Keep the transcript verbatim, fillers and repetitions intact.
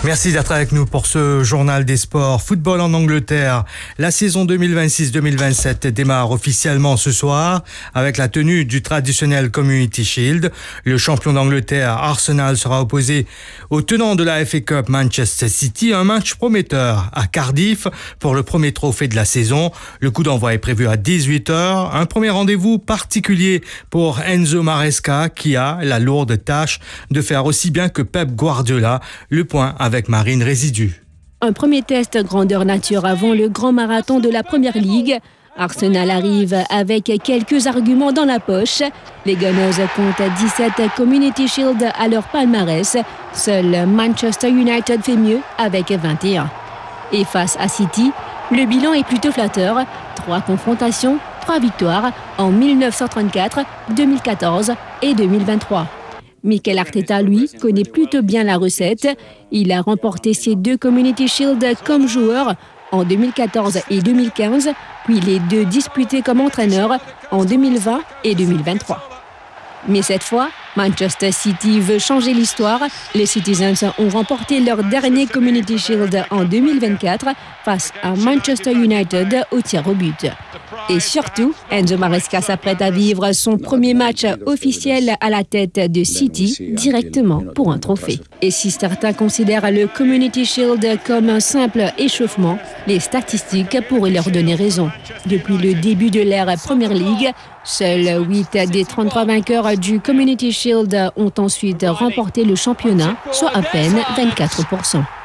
Merci d'être avec nous pour ce journal des sports. Football en Angleterre. La saison deux mille vingt-six deux mille vingt-sept démarre officiellement ce soir avec la tenue du traditionnel Community Shield. Le champion d'Angleterre, Arsenal, sera opposé au tenant de la F A Cup, Manchester City. Un match prometteur à Cardiff pour le premier trophée de la saison. Le coup d'envoi est prévu à dix-huit heures. Un premier rendez-vous particulier pour Enzo Maresca qui a la lourde tâche de faire aussi bien que Pep Guardiola. Le point avec avec Marine Résidu. Un premier test grandeur nature avant le grand marathon de la Première Ligue. Arsenal arrive avec quelques arguments dans la poche. Les Gunners comptent dix-sept Community Shield à leur palmarès. Seul Manchester United fait mieux avec vingt et un. Et face à City, le bilan est plutôt flatteur. Trois confrontations, trois victoires en mille neuf cent trente-quatre, deux mille quatorze et deux mille vingt-trois. Mikel Arteta, lui, connaît plutôt bien la recette. Il a remporté ses deux Community Shield comme joueur en deux mille quatorze et deux mille quinze, puis les deux disputés comme entraîneur en deux mille vingt et deux mille vingt-trois. Mais cette fois, Manchester City veut changer l'histoire. Les Citizens ont remporté leur dernier Community Shield en deux mille vingt-quatre face à Manchester United au tir au but. Et surtout, Enzo Maresca s'apprête à vivre son premier match officiel à la tête de City directement pour un trophée. Et si certains considèrent le Community Shield comme un simple échauffement, les statistiques pourraient leur donner raison. Depuis le début de l'ère Première Ligue, seuls huit des trente-trois vainqueurs du Community Shield ont ensuite remporté le championnat, soit à peine vingt-quatre pour cent.